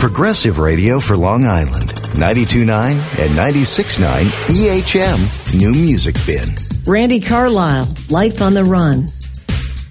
progressive radio for Long Island. 92.9 and 96.9 EHM New Music Bin. Randy Carlisle, Life on the Run.